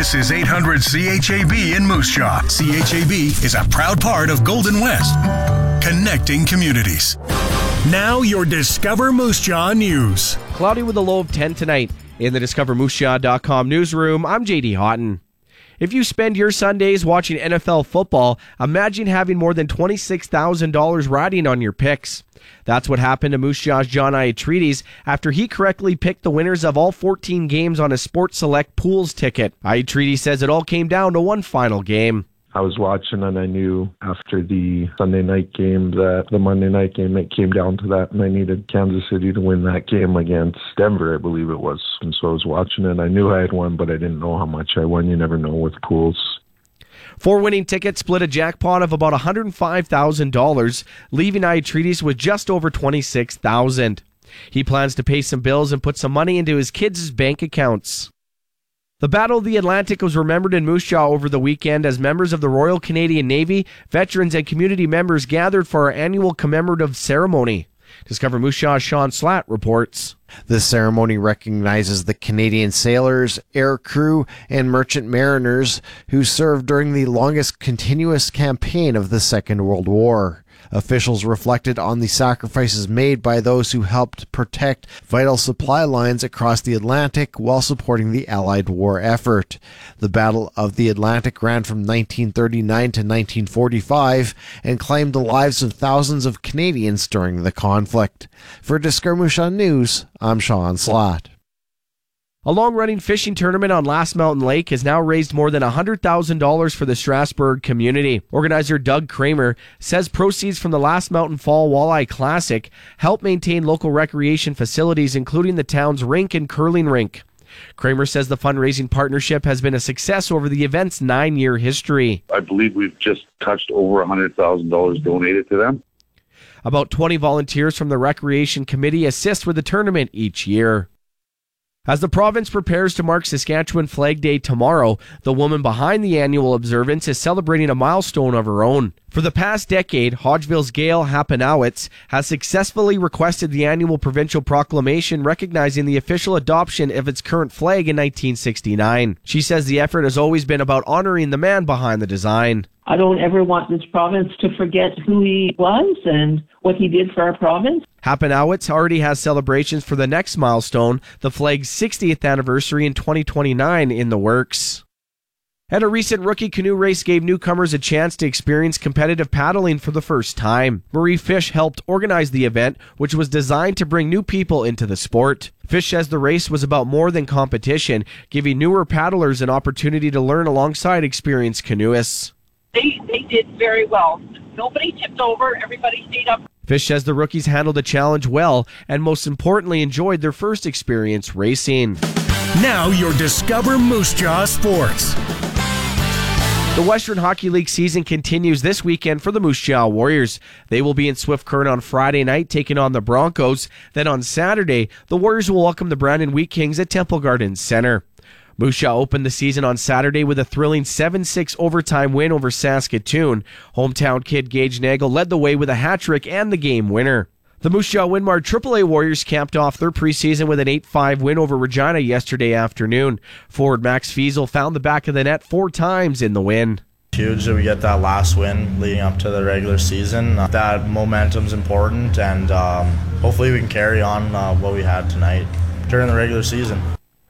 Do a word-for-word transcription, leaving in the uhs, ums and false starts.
This is eight hundred C H A B in Moose Jaw. C H A B is a proud part of Golden West, connecting communities. Now your Discover Moose Jaw news. Cloudy with a low of ten tonight. In the discover moose jaw dot com newsroom, I'm J D Houghton. If you spend your Sundays watching N F L football, imagine having more than twenty-six thousand dollars riding on your picks. That's what happened to Moose Jaw's John Iatrides after he correctly picked the winners of all fourteen games on his Sports Select Pools ticket. Iatrides says it all came down to one final game. I was watching and I knew after the Sunday night game that the Monday night game, it came down to that, and I needed Kansas City to win that game against Denver, I believe it was. And so I was watching it. I knew I had won, but I didn't know how much I won. You never know with pools. Four winning tickets split a jackpot of about one hundred five thousand dollars, leaving Iatrides with just over twenty-six thousand dollars. He plans to pay some bills and put some money into his kids' bank accounts. The Battle of the Atlantic was remembered in Moose Jaw over the weekend as members of the Royal Canadian Navy, veterans, and community members gathered for our annual commemorative ceremony. Discover Moose Jaw's Sean Slatt reports. The ceremony recognizes the Canadian sailors, air crew, and merchant mariners who served during the longest continuous campaign of the Second World War. Officials reflected on the sacrifices made by those who helped protect vital supply lines across the Atlantic while supporting the Allied war effort. The Battle of the Atlantic ran from nineteen thirty-nine to nineteen forty-five and claimed the lives of thousands of Canadians during the conflict. For Discover Moose Jaw News, I'm Sean Slatt. A long-running fishing tournament on Last Mountain Lake has now raised more than one hundred thousand dollars for the Strasbourg community. Organizer Doug Kramer says proceeds from the Last Mountain Fall Walleye Classic help maintain local recreation facilities, including the town's rink and curling rink. Kramer says the fundraising partnership has been a success over the event's nine-year history. I believe we've just touched over one hundred thousand dollars donated to them. About twenty volunteers from the Recreation Committee assist with the tournament each year. As the province prepares to mark Saskatchewan Flag Day tomorrow, the woman behind the annual observance is celebrating a milestone of her own. For the past decade, Hodgeville's Gail Hapanowitz has successfully requested the annual provincial proclamation recognizing the official adoption of its current flag in nineteen sixty-nine. She says the effort has always been about honoring the man behind the design. I don't ever want this province to forget who he was and what he did for our province. Hapanowitz already has celebrations for the next milestone, the flag's sixtieth anniversary in twenty twenty-nine, in the works. And a recent rookie canoe race gave newcomers a chance to experience competitive paddling for the first time. Marie Fish helped organize the event, which was designed to bring new people into the sport. Fish says the race was about more than competition, giving newer paddlers an opportunity to learn alongside experienced canoeists. They, they did very well. Nobody tipped over. Everybody stayed up. Fish says the rookies handled the challenge well and most importantly enjoyed their first experience racing. Now your Discover Moose Jaw Sports. The Western Hockey League season continues this weekend for the Moose Jaw Warriors. They will be in Swift Current on Friday night taking on the Broncos. Then on Saturday, the Warriors will welcome the Brandon Wheat Kings at Temple Gardens Center. Moose Jaw opened the season on Saturday with a thrilling seven six overtime win over Saskatoon. Hometown kid Gage Nagel led the way with a hat-trick and the game winner. The Moose Jaw Winmar triple A Warriors capped off their preseason with an eight five win over Regina yesterday afternoon. Forward Max Fiesel found the back of the net four times in the win. Huge that we get that last win leading up to the regular season. Uh, that momentum's important, and um, hopefully we can carry on uh, what we had tonight during the regular season.